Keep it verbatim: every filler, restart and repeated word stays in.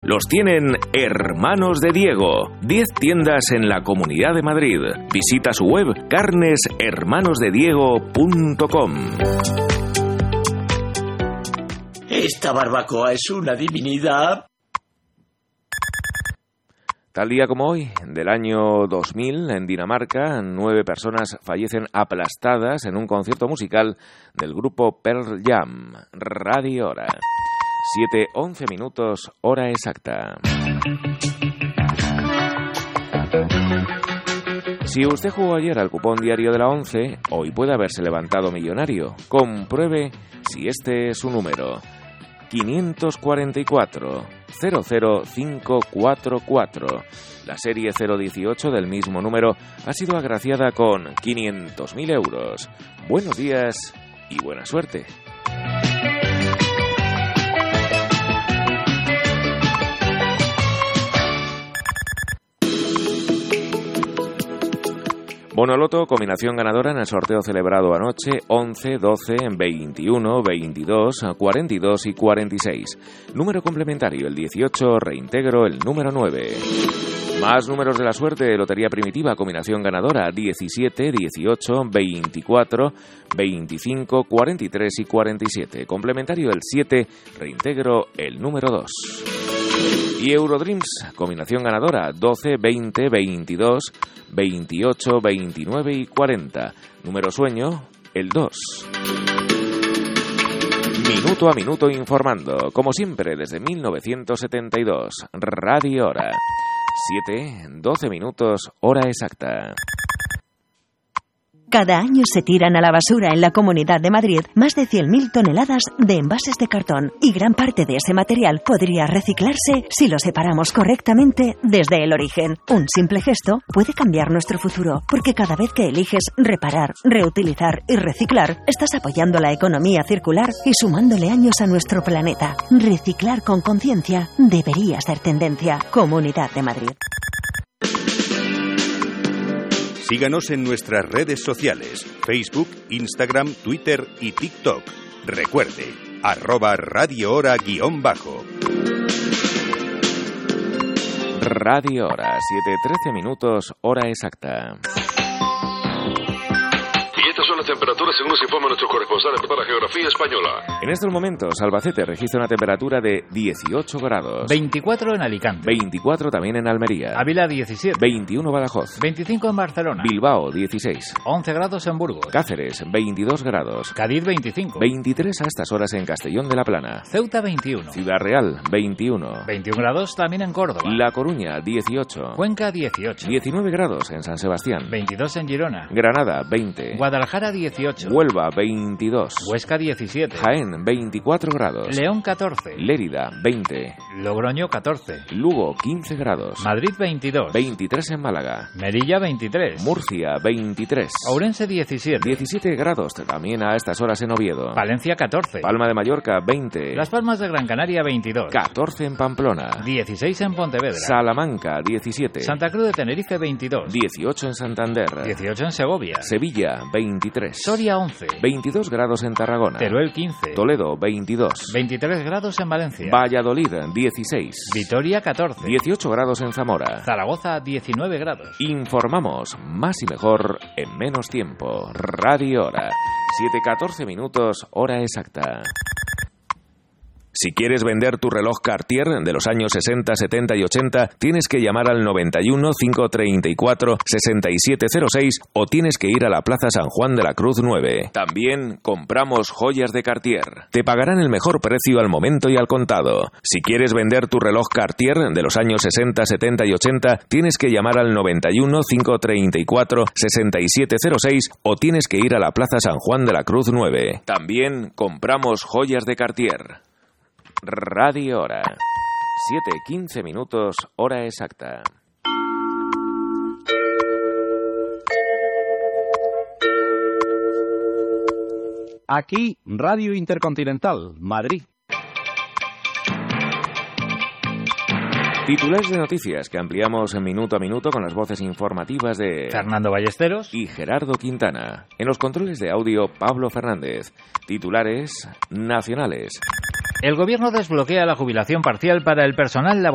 los tienen Hermanos de Diego. diez tiendas en la Comunidad de Madrid. Visita su web carnes hermanos de diego punto com. Esta barbacoa es una divinidad. Tal día como hoy, del año dos mil, en Dinamarca, nueve personas fallecen aplastadas en un concierto musical del grupo Pearl Jam. Radio Hora. siete once minutos, hora exacta. Si usted jugó ayer al cupón diario de la once, hoy puede haberse levantado millonario. Compruebe si este es su número. quinientos cuarenta y cuatro, cero cero cinco cuatro cuatro. La serie cero dieciocho del mismo número ha sido agraciada con quinientos mil euros. Buenos días y buena suerte. Bonoloto, combinación ganadora en el sorteo celebrado anoche, once, doce, veintiuno, veintidós, cuarenta y dos y cuarenta y seis. Número complementario, el dieciocho, reintegro el número nueve. Más números de la suerte, lotería primitiva, combinación ganadora, diecisiete, dieciocho, veinticuatro, veinticinco, cuarenta y tres y cuarenta y siete. Complementario, el siete, reintegro el número dos. Y Eurodreams, combinación ganadora, doce, veinte, veintidós, veintiocho, veintinueve y cuarenta. Número sueño, el dos. Minuto a minuto informando, como siempre desde mil novecientos setenta y dos. Radio Hora. siete, doce minutos, hora exacta. Cada año se tiran a la basura en la Comunidad de Madrid más de cien mil toneladas de envases de cartón y gran parte de ese material podría reciclarse si lo separamos correctamente desde el origen. Un simple gesto puede cambiar nuestro futuro, porque cada vez que eliges reparar, reutilizar y reciclar, estás apoyando la economía circular y sumándole años a nuestro planeta. Reciclar con conciencia debería ser tendencia. Comunidad de Madrid. Síganos en nuestras redes sociales, Facebook, Instagram, Twitter y TikTok. Recuerde, arroba Radio Hora guión bajo. Radio Hora, siete trece minutos, hora exacta. Y estas son las temperaturas según nos informa nuestro corresponsal para Geografía Española. En estos momentos, Albacete registra una temperatura de dieciocho grados. veinticuatro en Alicante. veinticuatro también en Almería. Ávila diecisiete. veintiuno Badajoz. veinticinco en Barcelona. Bilbao dieciséis. once grados en Burgos. Cáceres veintidós grados. Cádiz veinticinco. veintitrés a estas horas en Castellón de la Plana. Ceuta veintiuno. Ciudad Real veintiuno. veintiún grados también en Córdoba. La Coruña dieciocho. Cuenca dieciocho. diecinueve grados en San Sebastián. veintidós en Girona. Granada veinte. Guadalajara dieciocho. Huelva veintidós. Huesca diecisiete. Jaén veinticuatro grados. León catorce. Lérida veinte. Logroño catorce. Lugo quince grados. Madrid veintidós. veintitrés en Málaga. Melilla veintitrés. Murcia veintitrés. Ourense diecisiete. diecisiete grados también a estas horas en Oviedo. Valencia catorce. Palma de Mallorca veinte. Las Palmas de Gran Canaria veintidós. catorce en Pamplona. dieciséis en Pontevedra. Salamanca diecisiete. Santa Cruz de Tenerife veintidós. dieciocho en Santander. dieciocho en Segovia. Sevilla veintitrés. Soria once. veintidós grados en Tarragona. Teruel quince. Toledo veintidós. veintitrés grados en Valencia. Valladolid dieciséis. Vitoria catorce. dieciocho grados en Zamora. Zaragoza diecinueve grados. Informamos más y mejor en menos tiempo. Radio Hora. siete catorce minutos, hora exacta. Si quieres vender tu reloj Cartier de los años sesenta, setenta y ochenta, tienes que llamar al noventa y uno, cinco treinta y cuatro, sesenta y siete cero seis o tienes que ir a la Plaza San Juan de la Cruz nueve. También compramos joyas de Cartier. Te pagarán el mejor precio al momento y al contado. Si quieres vender tu reloj Cartier de los años sesenta, setenta y ochenta, tienes que llamar al noventa y uno, cinco treinta y cuatro, sesenta y siete cero seis o tienes que ir a la Plaza San Juan de la Cruz nueve. También compramos joyas de Cartier. Radio Hora. siete quince minutos, hora exacta. Aquí, Radio Intercontinental, Madrid. Titulares de noticias que ampliamos en minuto a minuto con las voces informativas de Fernando Ballesteros y Gerardo Quintana. En los controles de audio, Pablo Fernández. Titulares nacionales. El Gobierno desbloquea la jubilación parcial para el personal laboral.